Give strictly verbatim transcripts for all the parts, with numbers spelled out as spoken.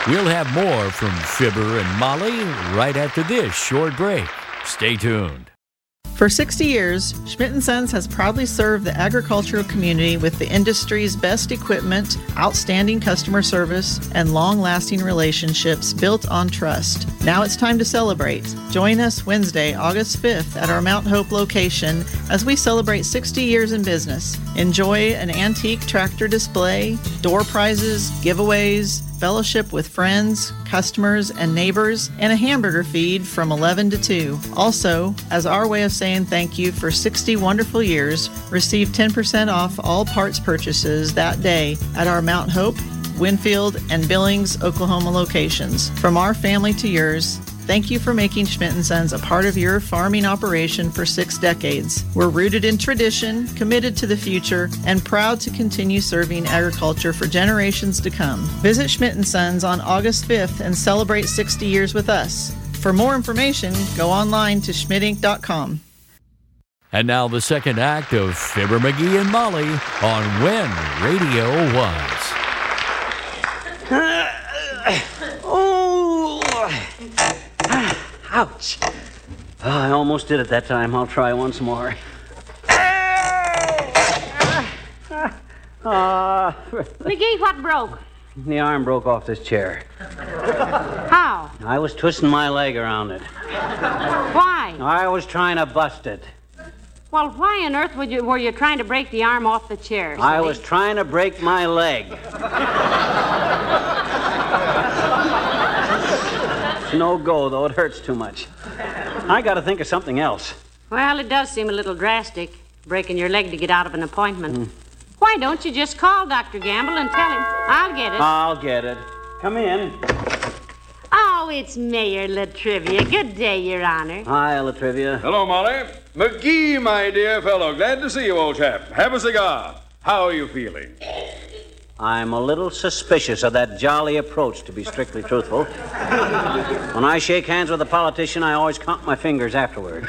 We'll have more from Fibber and Molly right after this short break. Stay tuned. For sixty years, Schmidt and Sons has proudly served the agricultural community with the industry's best equipment, outstanding customer service, and long-lasting relationships built on trust. Now it's time to celebrate. Join us Wednesday, August fifth at our Mount Hope location as we celebrate sixty years in business. Enjoy an antique tractor display, door prizes, giveaways, fellowship with friends, customers, and neighbors, and a hamburger feed from eleven to two. Also, as our way of saying thank you for sixty wonderful years, receive ten percent off all parts purchases that day at our Mount Hope, Winfield, and Billings, Oklahoma locations. From our family to yours, thank you for making Schmidt and Sons a part of your farming operation for six decades. We're rooted in tradition, committed to the future, and proud to continue serving agriculture for generations to come. Visit Schmidt and Sons on August fifth and celebrate sixty years with us. For more information, go online to schmidt inc dot com. And now the second act of Fibber McGee and Molly on When Radio Was. Oh, ouch. Oh, I almost did it that time. I'll try once more. Uh, McGee, what broke? The arm broke off this chair. How? I was twisting my leg around it. Why? I was trying to bust it. Well, why on earth would you, were you trying to break the arm off the chair? I silly? was trying to break my leg. It's no go, though. It hurts too much. I got to think of something else. Well, it does seem a little drastic, breaking your leg to get out of an appointment. Mm. Why don't you just call Doctor Gamble and tell him? I'll get it. I'll get it. Come in. Oh, it's Mayor Latrivia. Good day, Your Honor. Hi, Latrivia. Hello, Molly. McGee, my dear fellow. Glad to see you, old chap. Have a cigar. How are you feeling? I'm a little suspicious of that jolly approach, to be strictly truthful. When I shake hands with a politician, I always count my fingers afterward.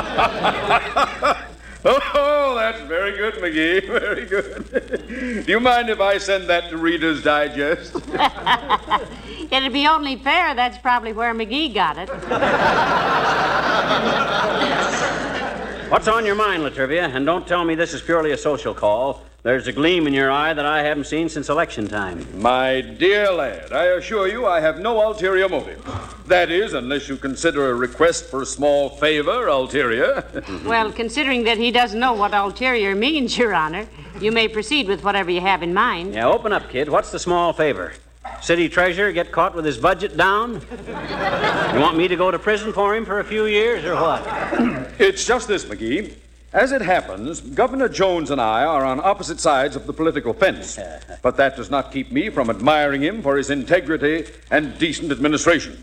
Oh, that's very good, McGee. Very good. Do you mind if I send that to Reader's Digest? It'd be only fair. That's probably where McGee got it. What's on your mind, Latrivia? And don't tell me this is purely a social call. There's a gleam in your eye that I haven't seen since election time. My dear lad, I assure you I have no ulterior motive. That is, unless you consider a request for a small favor ulterior. Well, considering that he doesn't know what ulterior means, Your Honor, you may proceed with whatever you have in mind. Yeah, open up, kid. What's the small favor? City treasurer get caught with his budget down? You want me to go to prison for him for a few years, or what? It's just this, McGee. As it happens, Governor Jones and I are on opposite sides of the political fence. But that does not keep me from admiring him for his integrity and decent administration.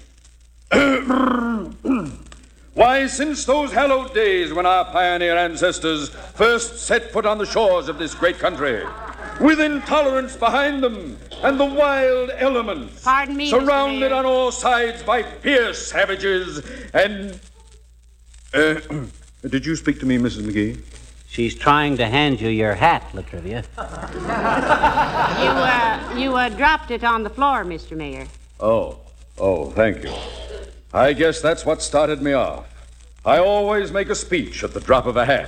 Why, since those hallowed days when our pioneer ancestors first set foot on the shores of this great country, with intolerance behind them and the wild elements, Pardon me, surrounded on all sides by fierce savages and... Uh, did you speak to me, Missus McGee? She's trying to hand you your hat, Latrivia. You, uh, you, uh, dropped it on the floor, Mister Mayor. Oh, oh, thank you. I guess that's what started me off. I always make a speech at the drop of a hat.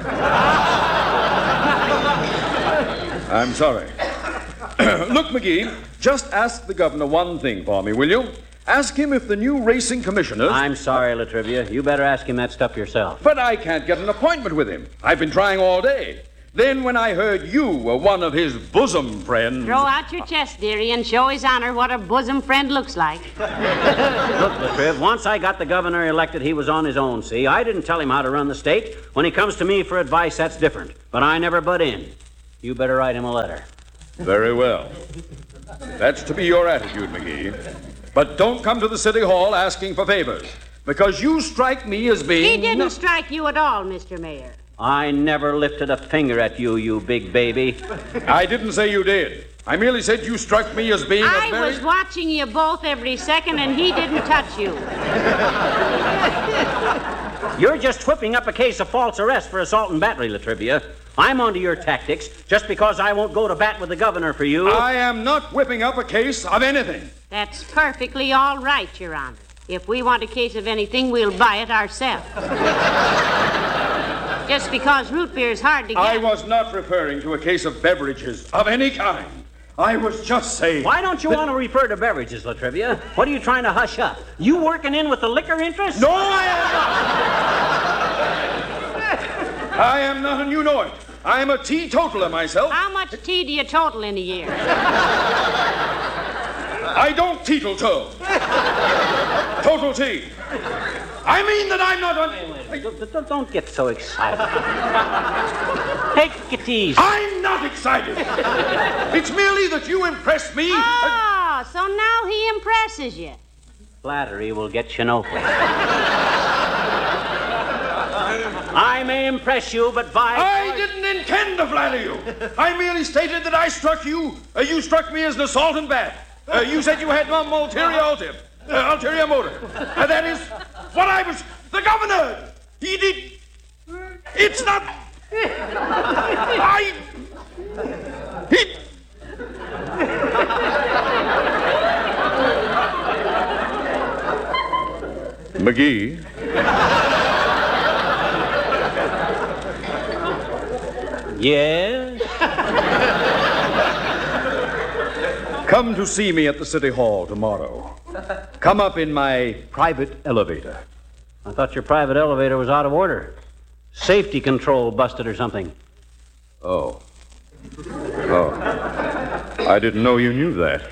I'm sorry. Look, McGee, just ask the governor one thing for me, will you? Ask him if the new racing commissioners... I'm sorry, Latrivia. You better ask him that stuff yourself. But I can't get an appointment with him. I've been trying all day. Then when I heard you were one of his bosom friends... Throw out your chest, dearie, and show his honor what a bosom friend looks like. Look, Latriv, once I got the governor elected, he was on his own, see? I didn't tell him how to run the state. When he comes to me for advice, that's different. But I never butt in. You better write him a letter. Very well. That's to be your attitude, McGee. But don't come to the city hall asking for favors, because you strike me as being... He didn't strike you at all, Mister Mayor. I never lifted a finger at you, you big baby. I didn't say you did. I merely said you struck me as being I a very... was watching you both every second, and he didn't touch you. You're just whipping up a case of false arrest for assault and battery, Latrivia. I'm onto your tactics just because I won't go to bat with the governor for you. I am not whipping up a case of anything. That's perfectly all right, Your Honor. If we want a case of anything, we'll buy it ourselves. Just because root beer is hard to get. I was not referring to a case of beverages of any kind. I was just saying... Why don't you that... want to refer to beverages, Latrivia? What are you trying to hush up? You working in with the liquor interest? No, I am not. I am not, and you know it. I'm a teetotaler myself. How much tea do you total in a year? I don't teetle-toe. Total tea. I mean that I'm not... Un- Don't, don't, don't get so excited. Take it easy. I'm not excited. It's merely that you impress me. Oh, so now he impresses you. Flattery will get you nowhere. I may impress you, but by... I didn't intend to flatter you. I merely stated that I struck you. Uh, you struck me as an assault and bat. Uh, you said you had no ulterior motive. Uh, ulterior motive. Uh, that is what I was... The governor! He did... It's not... I... He... McGee. Yes? Come to see me at the City Hall tomorrow. Come up in my private elevator. I thought your private elevator was out of order. Safety control busted or something. Oh. Oh. I didn't know you knew that.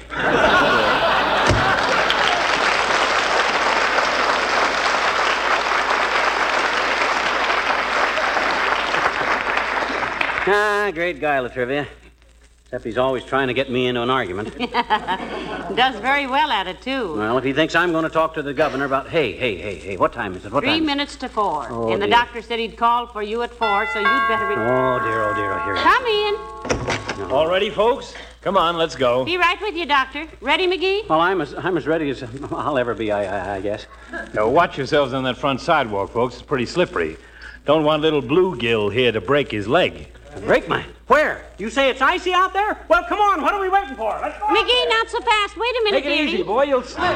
Ah, great guy, Latrivia. Except he's always trying to get me into an argument. Does very well at it, too. Well, if he thinks I'm going to talk to the governor about... Hey, hey, hey, hey, what time is it? What Three time? minutes to four. Oh, and the dear. doctor said he'd call for you at four, so you'd better be... Oh, dear, oh, dear, oh, here. Come in. All ready, folks? Come on, let's go. Be right with you, Doctor. Ready, McGee? Well, I'm as, I'm as ready as I'll ever be, I, I, I guess. Now, watch yourselves on that front sidewalk, folks. It's pretty slippery. Don't want little bluegill here to break his leg. Break mine. Where? You say it's icy out there? Well, come on. What are we waiting for? Let's go. McGee, not so fast. Wait a minute, Take it dearie. easy, boy. You'll slip.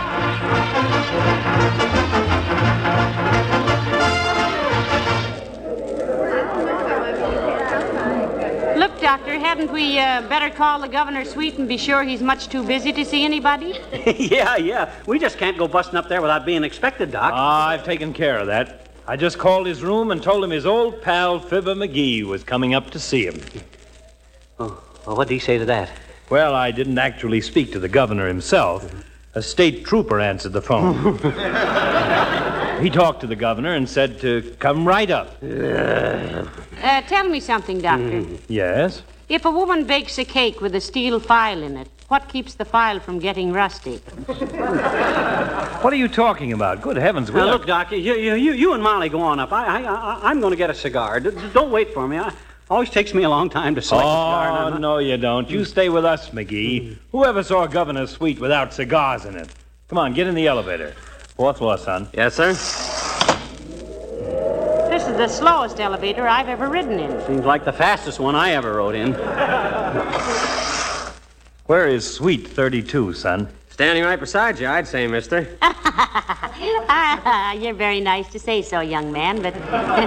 Look, Doctor, hadn't we uh, better call the governor's suite and be sure he's much too busy to see anybody? yeah, yeah. We just can't go busting up there without being expected, Doc. Ah, I've taken care of that. I just called his room and told him his old pal Fibber McGee was coming up to see him. Oh, well, what did he say to that? Well, I didn't actually speak to the governor himself. A state trooper answered the phone. He talked to the governor and said to come right up. Uh, tell me something, Doctor. Mm. Yes? If a woman bakes a cake with a steel file in it, what keeps the file from getting rusty? What are you talking about? Good heavens, Now, Will. look, Doc, you, you, you, you and Molly go on up. I, I, I, I'm going to get a cigar. D- don't wait for me. I, always takes me a long time to select a cigar. and I'm Oh, not- no, you don't. You stay with us, McGee. Whoever saw a governor's suite without cigars in it? Come on, get in the elevator. Fourth floor, son. Yes, sir? This is the slowest elevator I've ever ridden in. Seems like the fastest one I ever rode in. Where is suite thirty-two, son? Standing right beside you, I'd say, mister. Ah, you're very nice to say so, young man, but...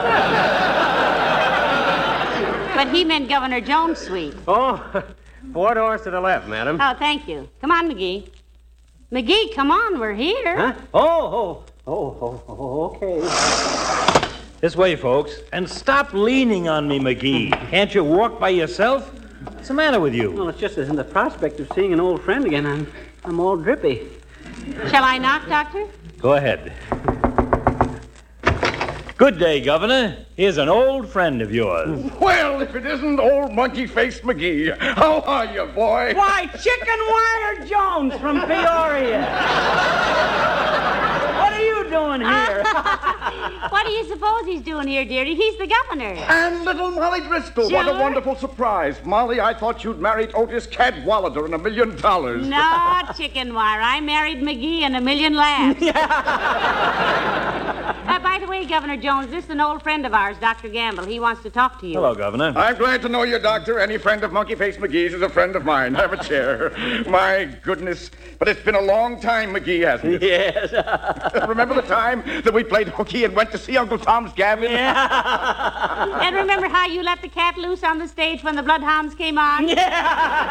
but he meant Governor Jones' suite. Oh, four doors to the left, madam. Oh, thank you. Come on, McGee. McGee, come on, we're here. Huh? Oh, oh, oh, oh, oh, okay. This way, folks. And stop leaning on me, McGee. Can't you walk by yourself? What's the matter with you? Well, it's just as in the prospect of seeing an old friend again, I'm, I'm all drippy. Shall I knock, Doctor? Go ahead. Good day, Governor. Here's an old friend of yours. Well, if it isn't old monkey-faced McGee. How are you, boy? Why, Chicken Wire Jones from Peoria. What are you doing here? What do you suppose he's doing here, dearie? He's the governor. And little Molly Driscoll. What a Sure. wonderful surprise. Molly, I thought you'd married Otis Cadwallader and a million dollars. No, Chicken Wire. I married McGee and a million laughs. uh, by the way, way, Governor Jones, this is an old friend of ours, Doctor Gamble. He wants to talk to you. Hello, Governor. I'm glad to know you, Doctor. Any friend of Monkey Face McGee's is a friend of mine. Have a chair. My goodness. But it's been a long time, McGee, hasn't it? Yes. Remember the time that we played hooky and went to see Uncle Tom's Gavin? And remember how you let the cat loose on the stage when the Bloodhounds came on? Yeah.